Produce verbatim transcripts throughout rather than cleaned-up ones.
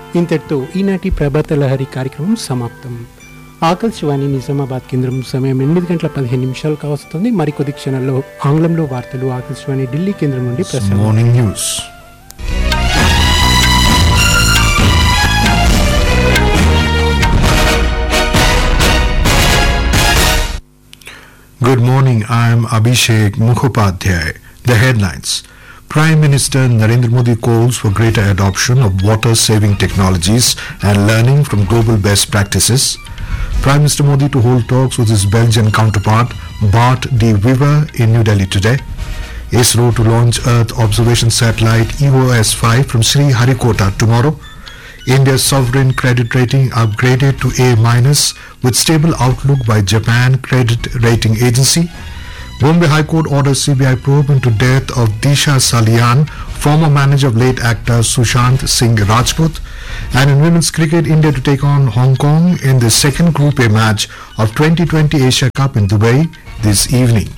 ఇంతటితో ఈనాటి ప్రభాత లహరి కార్యక్రమం సమాప్తం. ఆకాశవాణి నిజామాబాద్ కేంద్రం సమయం ఎనిమిది గంటల పదిహేను నిమిషాలు కావస్తుంది. మరికొద్ది క్షణాల్లో ఆంగ్లంలో వార్తలు ఆకాశవాణి ఢిల్లీ కేంద్రం నుండి ప్రసారం. Morning news. Good morning, I am Abhishek Mukhopadhyay. The headlines. Prime Minister Narendra Modi calls for greater adoption of water-saving technologies and learning from global best practices. Prime Minister Modi to hold talks with his Belgian counterpart Bart de Wever in New Delhi today. ISRO to launch Earth observation satellite E O S five from Sriharikota tomorrow. India's sovereign credit rating upgraded to A minus with stable outlook by Japan Credit Rating Agency. Bombay High Court orders C B I probe into death of Disha Salian, former manager of late actor Sushant Singh Rajput. And in women's cricket, India to take on Hong Kong in the second Group A match of twenty twenty Asia Cup in Dubai this evening.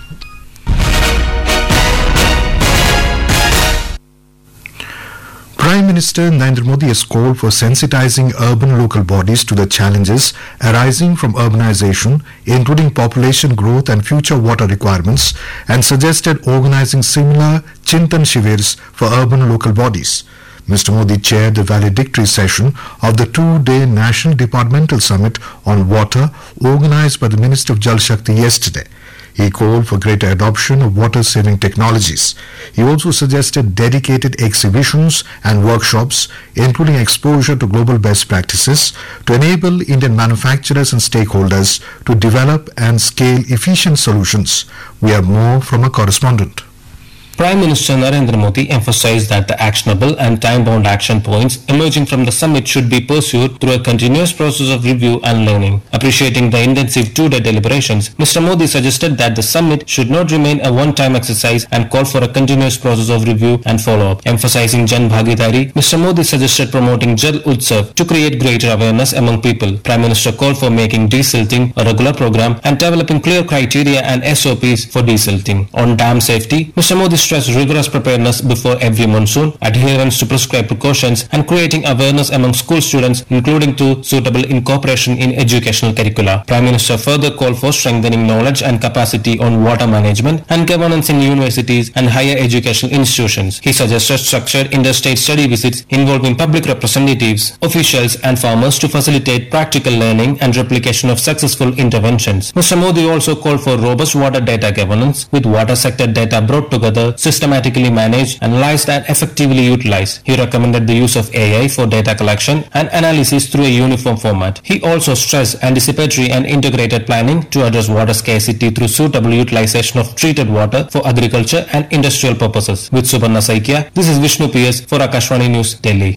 Prime Minister Narendra Modi has called for sensitizing urban local bodies to the challenges arising from urbanization, including population growth and future water requirements, and suggested organizing similar Chintan Shivers for urban local bodies. Mister Modi chaired the valedictory session of the two-day National Departmental Summit on Water organized by the Minister of Jal Shakti yesterday. He called for greater adoption of water-saving technologies. He also suggested dedicated exhibitions and workshops, including exposure to global best practices, to enable Indian manufacturers and stakeholders to develop and scale efficient solutions. We have more from a correspondent. Prime Minister Narendra Modi emphasized that the actionable and time-bound action points emerging from the summit should be pursued through a continuous process of review and learning. Appreciating the intensive two-day deliberations, Mister Modi suggested that the summit should not remain a one-time exercise and called for a continuous process of review and follow-up. Emphasizing Jan Bhagidari, Mister Modi suggested promoting Jal Utsav to create greater awareness among people. Prime Minister called for making desilting a regular program and developing clear criteria and S O Ps for desilting. On dam safety, Mister Modi stressed rigorous preparedness before every monsoon, adherence to prescribed precautions, and creating awareness among school students, including to suitable incorporation in educational curricula. Prime Minister further called for strengthening knowledge and capacity on water management and governance in universities and higher educational institutions. He suggested structured interstate study visits involving public representatives, officials, and farmers to facilitate practical learning and replication of successful interventions. Mister Modi also called for robust water data governance, with water sector data brought together, systematically managed, analyzed, and effectively utilized. He recommended the use of A I for data collection and analysis through a uniform format. He also stressed anticipatory and integrated planning to address water scarcity through suitable utilization of treated water for agriculture and industrial purposes. With Subarna Saikia, this is Vishnu P S for Akashvani News, Delhi.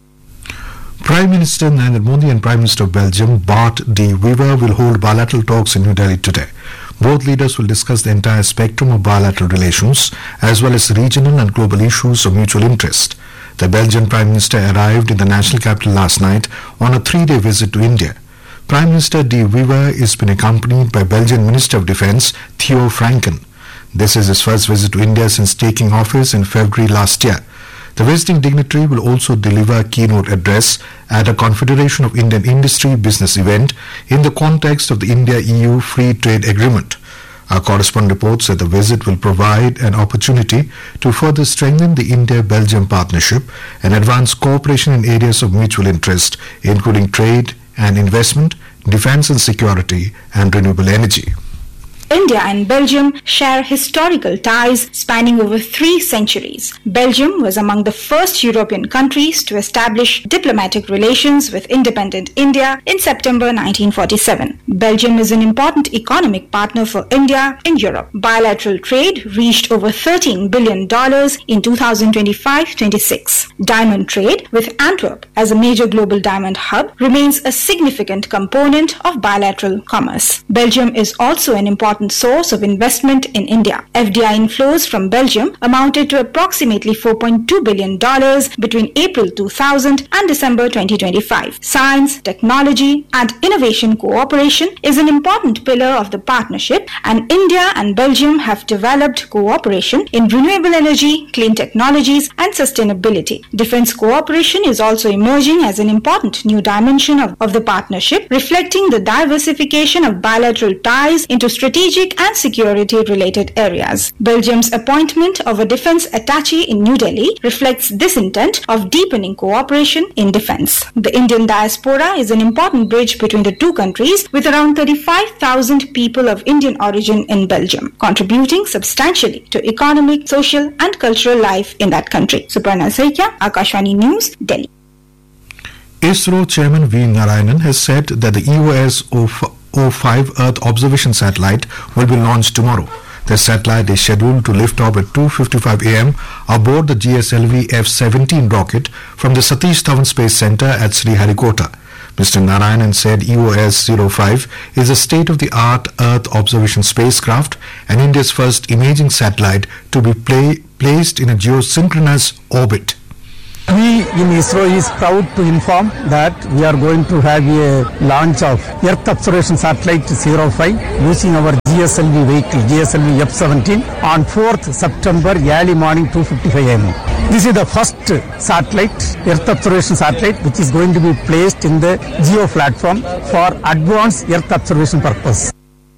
Prime Minister Narendra Modi and Prime Minister of Belgium Bart de Wever will hold bilateral talks in New Delhi today. Both leaders will discuss the entire spectrum of bilateral relations as well as regional and global issues of mutual interest. The Belgian Prime Minister arrived in the national capital last night on a three-day visit to India. Prime Minister de Wever is been accompanied by Belgian Minister of Defence Theo Franken. This is his first visit to India since taking office in February last year. The visiting dignitary will also deliver a keynote address at a Confederation of Indian Industry business event in the context of the India-E U Free Trade Agreement. Our correspondent reports that the visit will provide an opportunity to further strengthen the India-Belgium partnership and advance cooperation in areas of mutual interest, including trade and investment, defense and security, and renewable energy. India and Belgium share historical ties spanning over three centuries. Belgium was among the first European countries to establish diplomatic relations with independent India in September nineteen forty-seven. Belgium is an important economic partner for India in Europe. Bilateral trade reached over thirteen billion dollars in two thousand twenty-five twenty-six. Diamond trade, with Antwerp as a major global diamond hub, remains a significant component of bilateral commerce. Belgium is also an important important source of investment in India. F D I inflows from Belgium amounted to approximately four point two billion dollars between April two thousand and December twenty twenty-five. Science, technology, and innovation cooperation is an important pillar of the partnership, and India and Belgium have developed cooperation in renewable energy, clean technologies, and sustainability. Defense cooperation is also emerging as an important new dimension of, of the partnership, reflecting the diversification of bilateral ties into strategic and security-related areas. Belgium's appointment of a defense attaché in New Delhi reflects this intent of deepening cooperation in defense. The Indian diaspora is an important bridge between the two countries, with around thirty-five thousand people of Indian origin in Belgium, contributing substantially to economic, social, and cultural life in that country. Suparna Saikia, Akashvani News, Delhi. ISRO Chairman V. Narayanan has said that the E O S zero five Earth observation satellite will be launched tomorrow. The satellite is scheduled to lift off at two fifty-five a m aboard the G S L V F seventeen rocket from the Satish Dhawan Space Center at Sriharikota. Mister Narayanan said E O S zero five is a state-of-the-art Earth observation spacecraft and India's first imaging satellite to be play, placed in a geosynchronous orbit. We in ISRO is proud to inform that we are going to have a launch of Earth Observation Satellite zero five using our G S L V vehicle G S L V F seventeen on fourth September early morning two fifty-five a m This is the first satellite, Earth Observation Satellite, which is going to be placed in the GEO platform for advanced Earth observation purpose.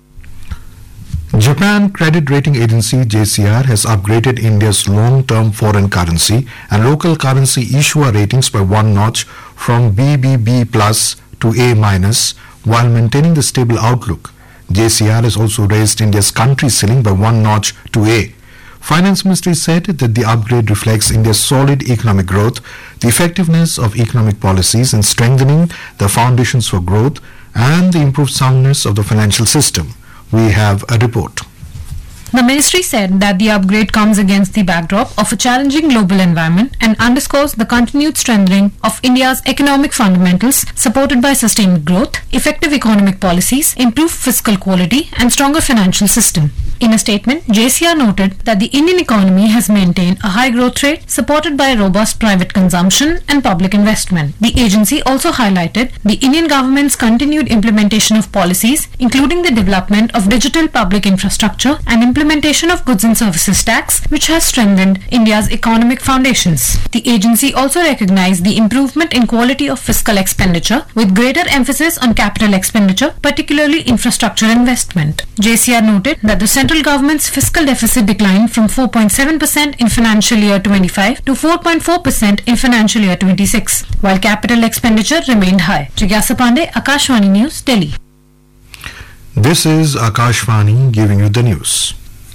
Japan Credit Rating Agency J C R has upgraded India's long-term foreign currency and local currency issuer ratings by one notch from B B B plus to A minus while maintaining the stable outlook. J C R has also raised India's country ceiling by one notch to A. Finance Ministry said that the upgrade reflects India's solid economic growth, the effectiveness of economic policies in strengthening the foundations for growth, and the improved soundness of the financial system. We have a report. The ministry said that the upgrade comes against the backdrop of a challenging global environment and underscores the continued strengthening of India's economic fundamentals supported by sustained growth, effective economic policies, improved fiscal quality and stronger financial system. In a statement, J C R noted that the Indian economy has maintained a high growth rate supported by robust private consumption and public investment. The agency also highlighted the Indian government's continued implementation of policies, including the development of digital public infrastructure and implementation of goods and services tax, which has strengthened India's economic foundations. The agency also recognized the improvement in quality of fiscal expenditure with greater emphasis on capital expenditure, particularly infrastructure investment. J C R noted that the central government's fiscal deficit declined from four point seven percent in financial year twenty-five to four point four percent in financial year twenty-six, while capital expenditure remained high. Jigyasa Pandey, Akashvani News, Delhi. This is Akashvani giving you the news.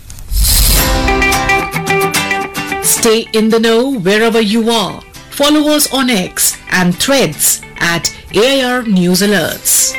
Stay in the know wherever you are. Follow us on X and Threads at A I R News Alerts.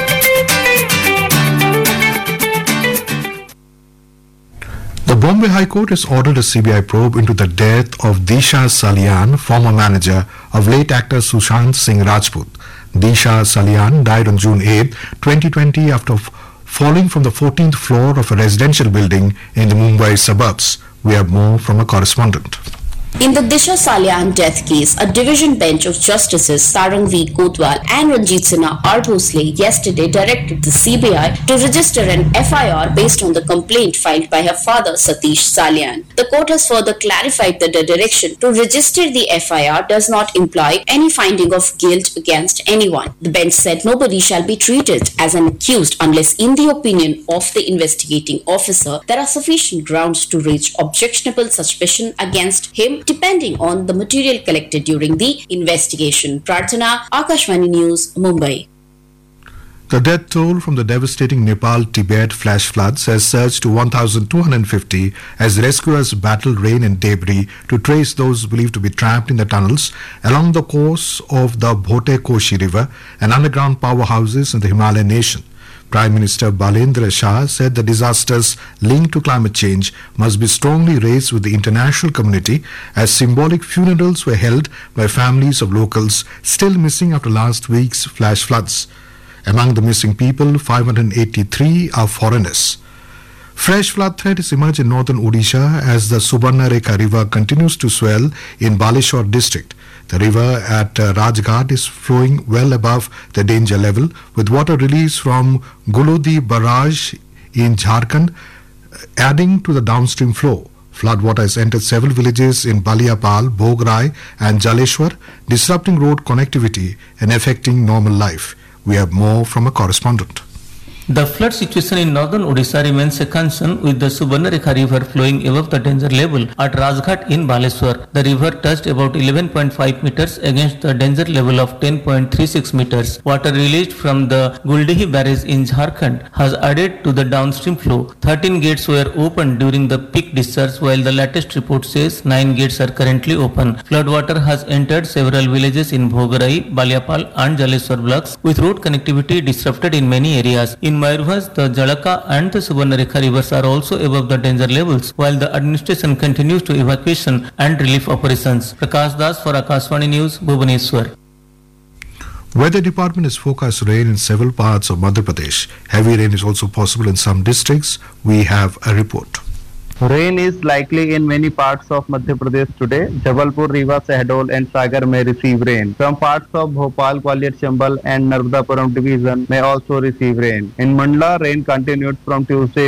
The Bombay High Court has ordered a C B I probe into the death of Disha Salian, former manager of late actor Sushant Singh Rajput. Disha Salian died on June eighth, twenty twenty after f- falling from the fourteenth floor of a residential building in the Mumbai suburbs. We have more from a correspondent. In the Disha Salian death case, a division bench of Justices Sarang V. Kotwal and Ranjit Sinha R. Bhosle yesterday directed the C B I to register an F I R based on the complaint filed by her father Satish Salian. The court has further clarified that the direction to register the F I R does not imply any finding of guilt against anyone. The bench said nobody shall be treated as an accused unless, in the opinion of the investigating officer, there are sufficient grounds to raise objectionable suspicion against him, depending on the material collected during the investigation. Prarthana, Akashvani News, Mumbai. The death toll from the devastating Nepal-Tibet flash floods has surged to one thousand two hundred fifty as rescuers battle rain and debris to trace those believed to be trapped in the tunnels along the course of the Bhote Koshi River and underground powerhouses in the Himalayan nation. Prime Minister Balendra Shah said the disasters linked to climate change must be strongly raised with the international community as symbolic funerals were held by families of locals still missing after last week's flash floods. Among the missing people, five hundred eighty-three are foreigners. Fresh flood threat is emerged in northern Odisha as the Subarnarekha river continues to swell in Baleshwar district. The river at uh, Rajghat is flowing well above the danger level, with water released from Gulodi barrage in Jharkhand uh, adding to the downstream flow. Floodwater has entered several villages in Baliapal, Bograi and Jaleshwar, disrupting road connectivity and affecting normal life. We have more from a correspondent. The flood situation in northern Odisha remains a concern, with the Subarnarekha river flowing above the danger level at Rajghat in Baleshwar. The river touched about eleven point five meters against the danger level of ten point three six meters. Water released from the Guldihi barrage in Jharkhand has added to the downstream flow. thirteen gates were opened during the peak discharge, while the latest report says nine gates are currently open. Floodwater has entered several villages in Bhogarai, Baliapal and Jaleshwar blocks, with road connectivity disrupted in many areas. In Mayurbhanj, the Jalaka and the Subarnarekha rivers are also above the danger levels, while the administration continues to evacuation and relief operations. Prakash Das for Akashvani News, Bhubaneswar. Weather Department has forecast rain in several parts of Madhya Pradesh. Heavy rain is also possible in some districts. We have a report. Rain is likely in many parts of Madhya Pradesh today. Jabalpur, Rewa, Sahdol and Sagar may receive rain. Some parts of Bhopal, Gwalior, Chambal and Narmadapuram division may also receive rain. In Mandla, rain continued from Tuesday